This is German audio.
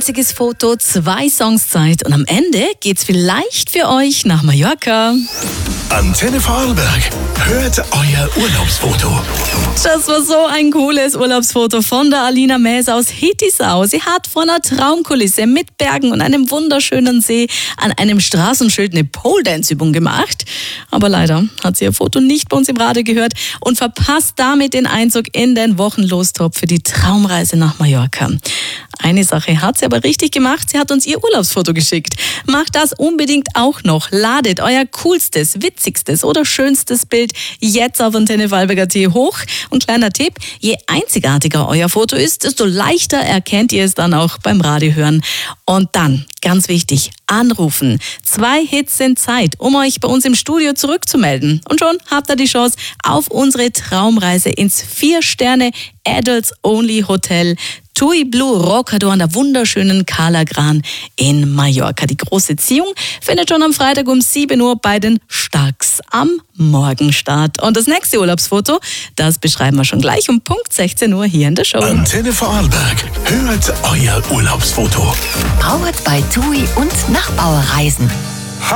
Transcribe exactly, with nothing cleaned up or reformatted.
einziges Foto, zwei Songs Zeit und am Ende geht's vielleicht für euch nach Mallorca. Antenne Vorarlberg, hört euer Urlaubsfoto. Das war so ein cooles Urlaubsfoto von der Alina Mäß aus Hittisau. Sie hat vor einer Traumkulisse mit Bergen und einem wunderschönen See an einem Straßenschild eine Pole-Dance-Übung gemacht. Aber leider hat sie ihr Foto nicht bei uns im Radio gehört und verpasst damit den Einzug in den Wochenlostop für die Traumreise nach Mallorca. Eine Sache hat sie aber richtig gemacht, sie hat uns ihr Urlaubsfoto geschickt. Macht das unbedingt auch noch. Ladet euer coolstes, witzigstes oder schönstes Bild jetzt auf Antenne Vorarlberg Punkt at hoch. Und kleiner Tipp, je einzigartiger euer Foto ist, desto leichter erkennt ihr es dann auch beim Radiohören. Und dann, ganz wichtig, anrufen. Zwei Hits sind Zeit, um euch bei uns im Studio zurückzumelden. Und schon habt ihr die Chance auf unsere Traumreise ins Vier-Sterne-Adults-Only-Hotel Tui Blue Rocador an der wunderschönen Cala Gran in Mallorca. Die große Ziehung findet schon am Freitag um sieben Uhr bei den Starks am Morgen statt. Und das nächste Urlaubsfoto, das beschreiben wir schon gleich um Punkt sechzehn Uhr hier in der Show. Antenne Vorarlberg, hört euer Urlaubsfoto. Powered by Tui und Nachbauerreisen.